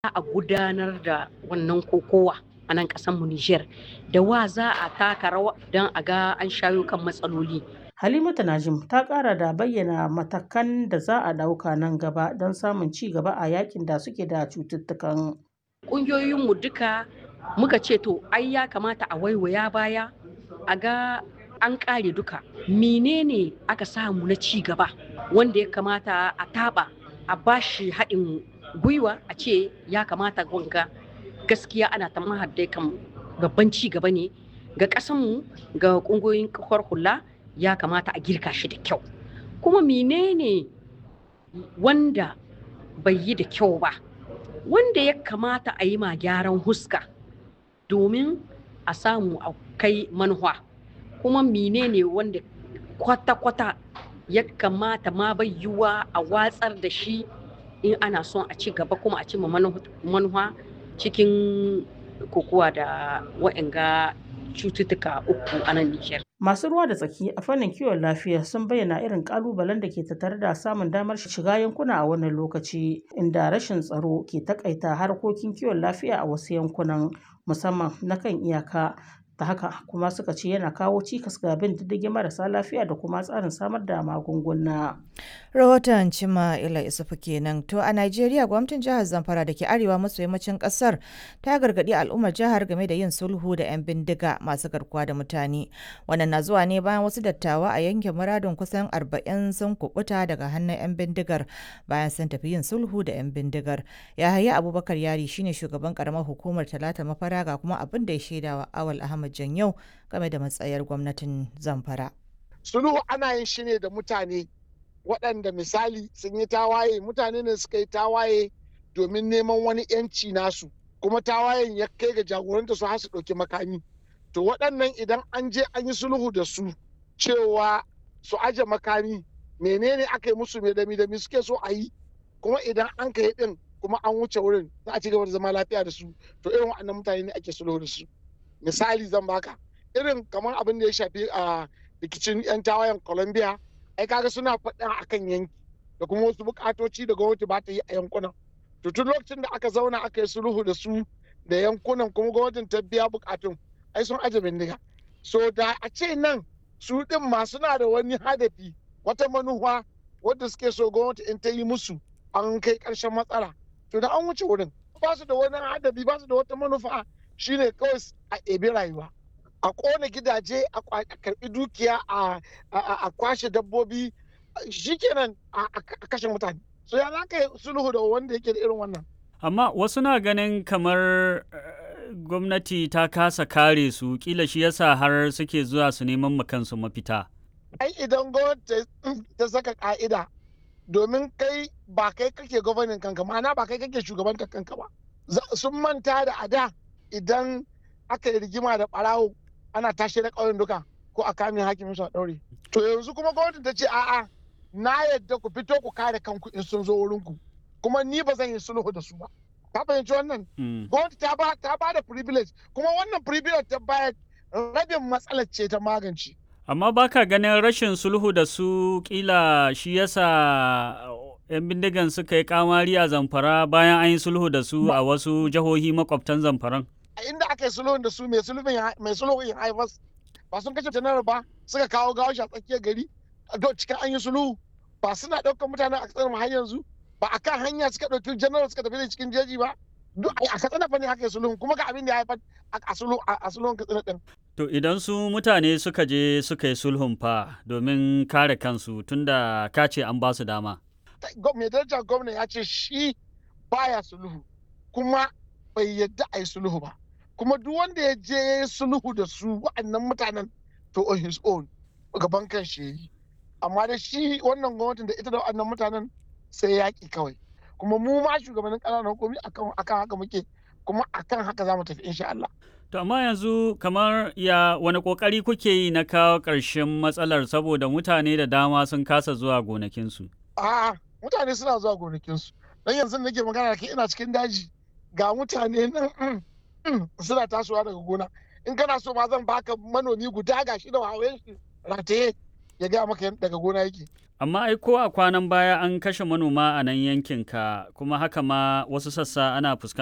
a gudanar da wannan kokowa a nan mu Nijar da wa za a taka rawa don a ga an shayo kan matsaloli. Halimatu Najim ta ƙara da bayyana matakan da za a ɗauka nan gaba don samun ci gaba a yakin da suke da cututtukan. Ƙungiyoyinmu duka muka ce to ai ya kamata a waiwaya baya a ga an ƙare duka. Menene aka samu na ci gaba wanda ya kamata a taɓa a bashi haɗin gwiwa a ce ya kamata wanga gaskiya ana ta mahaddai kan babban ci gaba ne ga ƙasanmu ga ƙungiyoyin kafar hula ya kamata a girka shi da kyau. Kuma menene wanda bai yi da kyau ba wanda ya kamata a yi ma gyaran huska domin a samu a kai manuwa. Kuma menene wanda kwata-kwata ya kamata ma bai yiwuwa a watsar da shi in ana son a ci gaba kuma a cimma manuwa cikin kokowa da waɗanga cututtuka uku a nan Nijar. Masu ruwa da tsaki a fannin kiwon lafiya sun bayyana irin ƙalubalen da ke tattare da samun damar shiga yankuna a wannan lokaci, inda rashin tsaro ke takaita harkokin kiwon lafiya a wasu yankunan, musamman na kan iyaka. Ta haka kuma suka ce yana kawo cikas ga bin diddigin marasa lafiya da kuma tsarin samar da magunguna. Rahoton Cima'ila Isufu kenan. To a Najeriya, gwamnatin jihar Zamfara da ke arewa maso yammacin kasar ta gargaɗi al'ummar jihar game da yin sulhu da 'yan bindiga masu garkuwa da mutane. Wannan na zuwa ne bayan wasu dattawa a yankin muradun kusan 40 sun kubuta daga hannun 'yan bindigar bayan sun tafi yin sulhu da 'yan bindigar. Yahaya Abubakar Yari shine shugaban karamar hukumar Talata Mafara ga kuma abin da ya shaidawa Awal Ahmad Janyau game da matsayar gwamnatin Zamfara. Sulhu ana yin shi ne da mutane waɗanda misali sun yi tawaye, mutane ne suka yi tawaye domin neman wani 'yanci nasu, kuma tawayen ya kai ga jagoranta su har su ɗauki makami. To waɗannan idan an je an yi sulhu da su cewa su aje makami, menene aka yi musu, mai dami suke so a yi, kuma idan an kai ɗin kuma an wuce wurin za a ci gaba da zama lafiya da su. To irin waɗannan mutane ne ake sulhu da su. Misali zan baka irin kamar abin da ya shafi a rikicin 'yan tawayen Colombia, ai kaga suna faɗa akan yanki da kuma wasu bukatoci da gwamnati ba ta yi a yankunan. To tun lokacin da aka zauna aka yi sulhu da su da yankunan kuma gwamnatin ta biya bukatun, ai sun aje bindiga. So da a ce nan su ɗin ma suna da wani hadafi, wata manufa wadda suke so gwamnati in ta yi musu an kai ƙarshen matsala. To da an wuce wurin ba su da wani hadafi, ba su da wata manufa, shine kawai a ebi rayuwa, a kona gidaje, a karbi dukiya, a kwashe dabbobi, shikenan a kashe mutane. So ya za ka yi sulhu da wanda yake da irin wannan? Amma wasu na ganin kamar gwamnati ta kasa kare su, kila shi yasa har suke zuwa su neman ma kansu mafita. Ai idan gwamnati ta saka ka'ida, domin kai ba kai kake gwamnatin kanka, ma'ana ba kai kake shugabantar kanka ba. Sun manta da ada idan aka yi rigima da ɓarawo ana tashi da ƙauyen duka ko a kamin hakimin su a ɗaure. To yanzu kuma gwamnati ta ce a'a, na yadda ku fito ku kare kanku in sun zo wurinku, kuma ni ba zan yi sulhu da su ba. Ka fahimci wannan? Gwamnati ta ba da privilege, kuma wannan privilege ta bayar rabin matsalar ce ta magance. Amma baka ganin rashin sulhu da su kila shi yasa 'yan bindigan suka yi kamari a Zamfara bayan an yi sulhu da su a wasu jihohi makwabtan Zamfaran? A inda aka yi sulhun da su mai sulhun ya haifas, ba sun kashe janar ba, suka kawo gawo shi a tsakiyar gari a cikin an yi sulhu, ba suna ɗaukar mutane a katsina har yanzu, ba a kan hanya suka ɗauki janar suka tafi da cikin jeji ba, duk a katsina fa ne aka yi sulhun, kuma ga abin da ya haifar a sulhun katsina ɗin. To idan su mutane suka je suka yi sulhun fa domin kare kansu tunda ka ce an ba su dama. Mai daraja gwamna ya ce shi baya sulhu, kuma bai yadda a yi sulhu ba. Kuma duk wanda ya je ya yi sulhu da su wa'annan mutanen to on his own gaban kan shi yi. Amma da shi wannan gwamnatin da ita da wa'annan mutanen sai yaƙi kawai. Kuma mu ma shugabannin ƙananan hukumi akan haka muke, kuma akan haka za mu tafi insha Allah. To amma yanzu kamar wani ƙoƙari kuke yi na kawo ƙarshen matsalar saboda mutane da dama sun kasa zuwa gonakinsu? A'a, mutane suna zuwa gonakinsu. Dan yanzu nake magana da kai ina cikin daji, ga mutane nan suna tasowa daga gona. In kana so ma zan baka manomi guda gashi da wawayen shi rataye ya gaya maka daga gona yake. Amma ai ko a kwanan baya an kashe manoma a nan yankinka kuma haka ma wasu sassa ana fuskantar